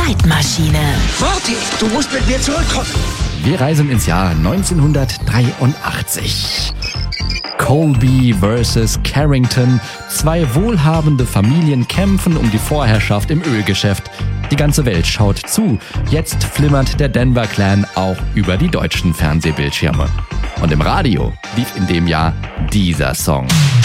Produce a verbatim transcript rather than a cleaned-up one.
Zeitmaschine. Warte, du musst mit mir zurückkommen. Wir reisen ins Jahr neunzehnhundertdreiundachtzig. Colby versus Carrington. Zwei wohlhabende Familien kämpfen um die Vorherrschaft im Ölgeschäft. Die ganze Welt schaut zu. Jetzt flimmert der Denver Clan auch über die deutschen Fernsehbildschirme. Und im Radio lief in dem Jahr dieser Song.